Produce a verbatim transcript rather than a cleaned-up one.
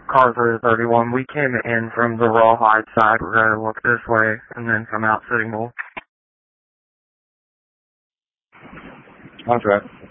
car three thirty-one. We came in from the Rawhide side. We're going to look this way and then come out Sitting Bull. Contract.